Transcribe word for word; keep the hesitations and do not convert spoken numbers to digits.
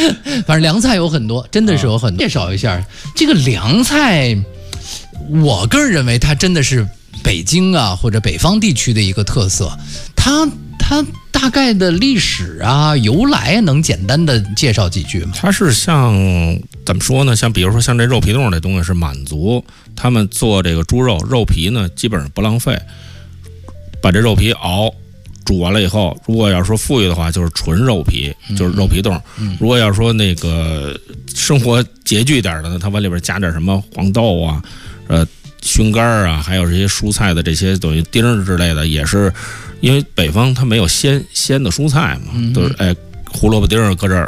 反正凉菜有很多，真的是有很多。介绍一下这个凉菜，我个人认为它真的是北京啊或者北方地区的一个特色。它它大概的历史啊由来能简单的介绍几句吗？ 它是像怎么说呢？像比如说像这肉皮冻这东西是满族，他们做这个猪肉肉皮呢，基本上不浪费，把这肉皮熬。煮完了以后，如果要说富裕的话，就是纯肉皮，就是肉皮冻。嗯嗯、如果要说那个生活拮据点的呢，它往里边加点什么黄豆啊、呃熏干啊，还有这些蔬菜的这些等于丁儿之类的，也是因为北方它没有鲜鲜的蔬菜嘛，嗯、都是哎胡萝卜丁儿搁这儿